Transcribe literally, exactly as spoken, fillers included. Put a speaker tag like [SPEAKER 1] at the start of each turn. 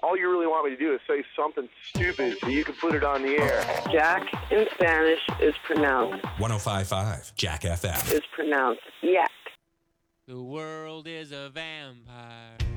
[SPEAKER 1] all you really want me to do is say something stupid so you can put it on the air.
[SPEAKER 2] Jack in Spanish is pronounced.
[SPEAKER 3] one oh five point five Jack F M.
[SPEAKER 2] Is pronounced yak.
[SPEAKER 4] The world is a vampire.